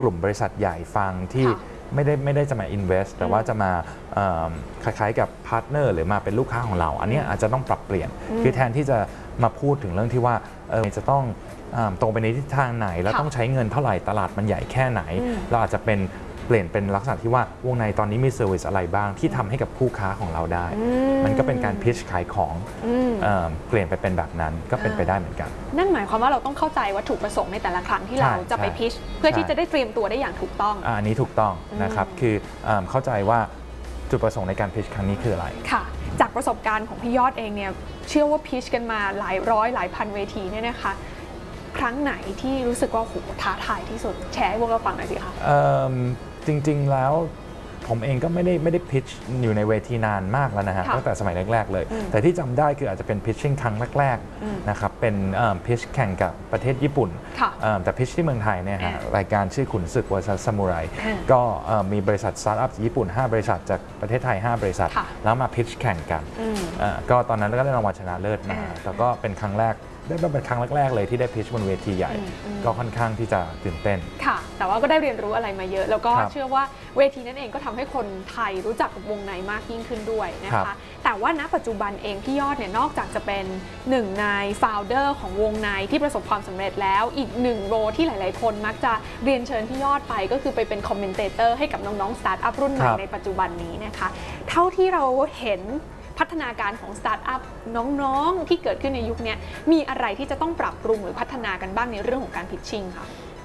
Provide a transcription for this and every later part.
กลุ่มบริษัทใหญ่ฟังที่ไม่ได้จะมา invest แต่ว่าจะมาคล้ายๆกับพาร์ทเนอร์หรือมาเป็นลูกค้าของเราอันนี้อาจจะต้องปรับเปลี่ยนคือแทนที่จะมาพูดถึงเรื่องที่ว่าจะต้องตรงไปในทิศทางไหนแล้วต้องใช้เงินเท่าไหร่ตลาดมันใหญ่แค่ไหนเราอาจจะเปลี่ยนเป็นลักษณะที่ว่าวงในตอนนี้มีเซอร์วิสอะไรบ้างที่ทำให้กับคู่ค้าของเราได้มันก็เป็นการพิชขายของเปลี่ยนไปเป็นแบบนั้นก็เป็นไปได้เหมือนกันนั่นหมายความว่าเราต้องเข้าใจวัตถุประสงค์ในแต่ละครั้งที่เราจะไปพิชเพื่อที่จะได้เตรียมตัวได้อย่างถูกต้องอันนี้ถูกต้องนะครับคือเข้าใจว่าจุดประสงค์ในการพิชครั้งนี้คืออะไรค่ะจากประสบการณ์ของพี่ยอดเองเนี่ยเชื่อว่าพิชกันมาหลายร้อยหลายพันเวทีเนี่ยนะคะครั้งไหนที่รู้สึกว่าโหท้าทายที่สุดแชร์ให้พวกเราฟังหน่อยสิคะจริงๆแล้วผมเองก็ไม่ได้พิชอยู่ในเวทีนานมากแล้วนะฮะตั้งแต่สมัยแรกๆเลยแต่ที่จำได้คืออาจจะเป็นพิชชิ่งครั้งแรกๆนะครับเป็นพิชแข่งกับประเทศญี่ปุ่นแต่พิชที่เมืองไทยเนี่ยฮะรายการชื่อขุนศึกวอร์ซัสซามูไรก็มีบริษัทสตาร์ทอัพญี่ปุ่น5บริษัทจากประเทศไทย5บริษัทแล้วมาพิชแข่งกันก็ตอนนั้นก็ได้รางวัลชนะเลิศมาแต่ก็เป็นครั้งแรกเป็นครั้งแรกๆเลยที่ได้พิชบนเวทีใหญ่ก็ค่อนข้างที่จะตื่นเต้นค่ะแต่ว่าก็ได้เรียนรู้อะไรมาเยอะแล้วก็เชื่อว่าเวทีนั้นเองก็ทำให้คนไทยรู้จักกับวงในมากยิ่งขึ้นด้วยนะคะแต่ว่าณปัจจุบันเองพี่ยอดเนี่ยนอกจากจะเป็นหนึ่งในฟาวเดอร์ของวงในที่ประสบความสำเร็จแล้วอีกหนึ่งโรที่หลายๆคนมักจะเรียนเชิญพี่ยอดไปก็คือไปเป็นคอมเมนเตเตอร์ให้กับน้องๆสตาร์ทอัพรุ่นใหม่ในปัจจุบันนี้นะคะเท่าที่เราเห็นพัฒนาการของสตาร์ทอัพน้องๆที่เกิดขึ้นในยุคนี้มีอะไรที่จะต้องปรับปรุงหรือพัฒนากันบ้างในเรื่องของการพิชชิ่งค่ะ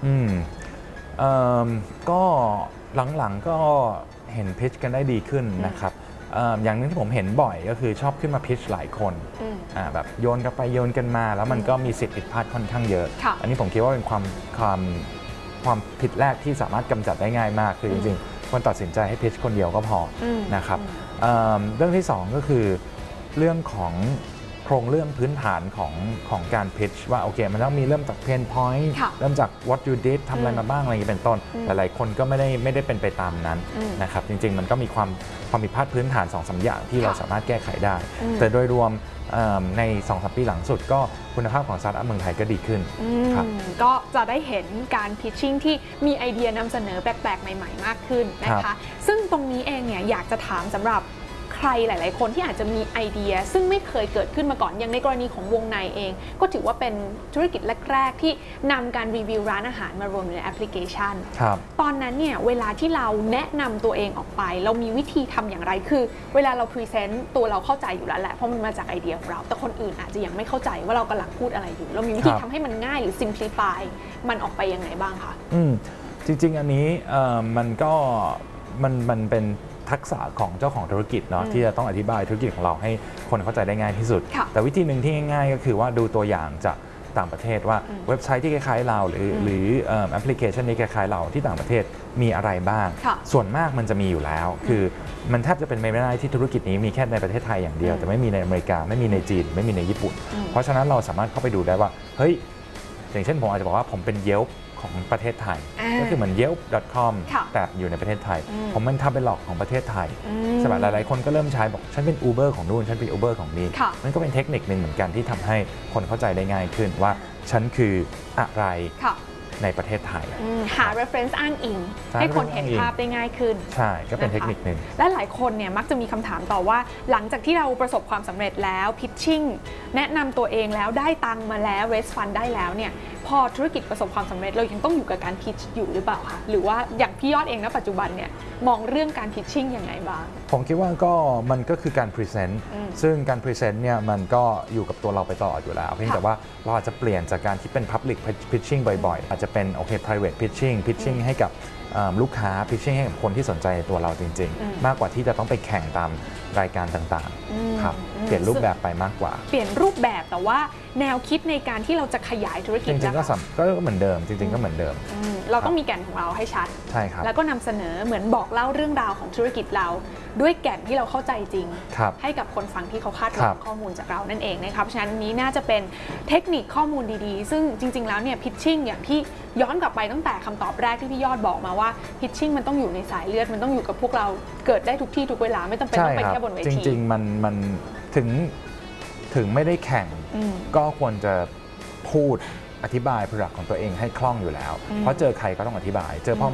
ก็หลังๆก็เห็นพิชกันได้ดีขึ้นนะครับอย่างนึงที่ผมเห็นบ่อยก็คือชอบขึ้นมาพิชหลายคนแบบโยนกันไปโยนกันมาแล้วมันก็มีสิทธิ์ผิดพลาดค่อนข้างเยอะอันนี้ผมคิดว่าเป็นความผิดแรกที่สามารถกำจัดได้ง่ายมากคือจริงๆควรตัดสินใจให้พิชคนเดียวก็พอนะครับเรื่องที่2ก็คือเรื่องของโครงเรื่องพื้นฐานของการพิชว่าโอเคมันต้องมีเริ่มจากเพนพอยต์เริ่มจาก what you did ทำอะไรมาบ้างอะไรอย่างนี้เป็นต้นหลายๆคนก็ไม่ได้เป็นไปตามนั้นนะครับจริงๆมันก็มีความผิดพลาดพื้นฐาน 2-3 อย่างที่เราสามารถแก้ไขได้แต่โดยรวมใน 2-3 ปีหลังสุดก็คุณภาพของสตาร์ทอัพเมืองไทยก็ดีขึ้นก็จะได้เห็นการพิชชิ่งที่มีไอเดียนำเสนอแปลกๆใหม่ๆมากขึ้นนะคะซึ่งตรงนี้เองเนี่ยอยากจะถามสำหรับใครหลายๆคนที่อาจจะมีไอเดียซึ่งไม่เคยเกิดขึ้นมาก่อนอย่างในกรณีของวงในเองก็ถือว่าเป็นธุรกิจแรกๆที่นำการรีวิวร้านอาหารมารวมในแอปพลิเคชันตอนนั้นเนี่ยเวลาที่เราแนะนำตัวเองออกไปเรามีวิธีทำอย่างไรคือเวลาเราพรีเซนต์ตัวเราเข้าใจอยู่แล้วแหละเพราะมันมาจากไอเดียของเราแต่คนอื่นอาจจะยังไม่เข้าใจว่าเรากำลังพูดอะไรอยู่เรามีวิธีทำให้มันง่ายหรือ simplify มันออกไปยังไงบ้างคะจริงๆอันนี้มันก็มันเป็นทักษะของเจ้าของธุรกิจเนาะที่จะต้องอธิบายธุรกิจของเราให้คนเข้าใจได้ง่ายที่สุดแต่วิธีหนึ่งที่ง่ายๆก็คือว่าดูตัวอย่างจากต่างประเทศว่าเว็บไซต์ที่คล้ายๆเราหรือแอปพลิเคชันที่คล้ายๆเราที่ต่างประเทศมีอะไรบ้างส่วนมากมันจะมีอยู่แล้วคือมันแทบจะเป็นไปไม่ได้ที่ธุรกิจนี้มีแค่ในประเทศไทยอย่างเดียวแต่ไม่มีในอเมริกาไม่มีในจีนไม่มีในญี่ปุ่นเพราะฉะนั้นเราสามารถเข้าไปดูได้ว่าเฮ้ยอย่างเช่นผมอาจจะบอกว่าผมเป็นYelpของประเทศไทยก็คือเหมือน Yelp.com แต่อยู่ในประเทศไทยผมมันทำเป็นหลอกของประเทศไทยสมัยหลายๆคนก็เริ่มใช้บอกฉันเป็น Uber ของนู่นฉันเป็น Uber ของนี่มันก็เป็นเทคนิคหนึ่งเหมือนกันที่ทำให้คนเข้าใจได้ง่ายขึ้นว่าฉันคืออะไรในประเทศไทยหา reference อ้างอิงให้คนเห็นภาพได้ง่ายขึ้นใช่ก็เป็นเทคนิคหนึ่งและหลายคนเนี่ยมักจะมีคำถามต่อว่าหลังจากที่เราประสบความสำเร็จแล้ว pitching แนะนำตัวเองแล้วได้ตังมาแล้ว raise fund ได้แล้วเนี่ยพอธุรกิจประสบความสำเร็จเรายังต้องอยู่กับการ pitch อยู่หรือเปล่าคะหรือว่าอย่างพี่ยอดเองณปัจจุบันเนี่ยมองเรื่องการ pitching ยังไงบ้างผมคิดว่ามันก็คือการ present ซึ่งการ present เนี่ยมันก็อยู่กับตัวเราไปตลอดอยู่แล้วเพียงแต่ว่าเราอาจจะเปลี่ยนจากการที่เป็น public pitching บ่อยๆอาจจะเป็นโอเค private pitching ให้กับลูกค้า pitching ให้กับคนที่สนใจในตัวเราจริงๆมากกว่าที่จะต้องไปแข่งตามรายการต่างๆครับเปลี่ยนรูปแบบไปมากกว่าเปลี่ยนรูปแบบแต่ว่าแนวคิดในการที่เราจะขยายธุรกิจจริงๆก็เหมือนเดิมจริงๆก็เหมือนเดิมเราต้องมีแก่นของเราให้ชัดใช่ครับแล้วก็นำเสนอเหมือนบอกเล่าเรื่องราวของธุรกิจเราด้วยแก่นที่เราเข้าใจจริงให้กับคนฟังที่เขาคาดหวังข้อมูลจากเรานั่นเองนะครับเพราะฉะนั้นนี้น่าจะเป็นเทคนิคข้อมูลดีๆซึ่งจริงๆแล้วเนี่ย pitching อย่างที่ย้อนกลับไปตั้งแต่คำตอบแรกที่พี่ยอดบอกมาว่า pitching มันต้องอยู่ในสายเลือดมันต้องอยู่กับพวกเราเกิดได้ทุกที่ทุกเวลาไม่จำเป็นต้องไปแค่บนเวทีจริงๆมันถึงไม่ได้แข่งก็ควรจะพูดอธิบาย product ของตัวเองให้คล่องอยู่แล้วเพราะเจอใครก็ต้องอธิบายเจอพ่อ